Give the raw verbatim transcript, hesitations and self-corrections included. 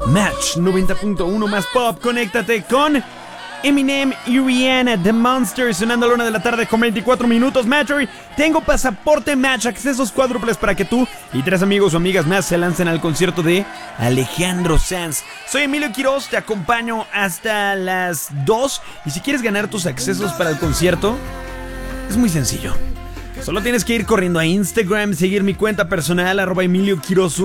Match noventa punto uno más pop. Conéctate con Eminem y Rihanna, The Monster, sonando a la una de la tarde con veinticuatro minutos. Match, tengo pasaporte Match, accesos cuádruples para que tú y tres amigos o amigas más se lancen al concierto de Alejandro Sanz. Soy Emilio Quiroz, te acompaño hasta las dos. Y si quieres ganar tus accesos para el concierto, es muy sencillo. Solo tienes que ir corriendo a Instagram, seguir mi cuenta personal, arroba Emilio Quiroz.